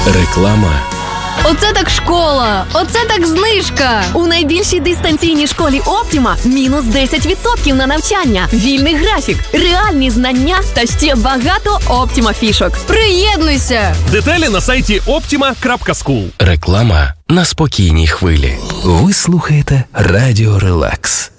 Реклама. Оце так школа! Оце так знижка! У найбільшій дистанційній школі Оптіма мінус 10% на навчання, вільний графік, реальні знання та ще багато Оптіма фішок. Приєднуйся! Деталі на сайті optima.school. Реклама на спокійній хвилі. Ви слухаєте Радіо Релакс.